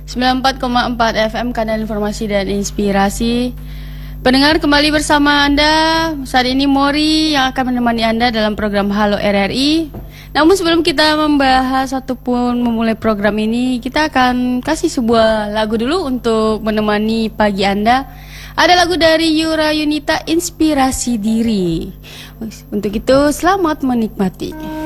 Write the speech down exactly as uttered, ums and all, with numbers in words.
sembilan puluh empat koma empat F M, kanal informasi dan inspirasi. Pendengar, kembali bersama Anda. Saat ini Mori yang akan menemani Anda dalam program Halo R R I. Namun sebelum kita membahas ataupun memulai program ini, kita akan kasih sebuah lagu dulu untuk menemani pagi Anda. Ada lagu dari Yura Yunita, Inspirasi Diri. Untuk itu, selamat menikmati.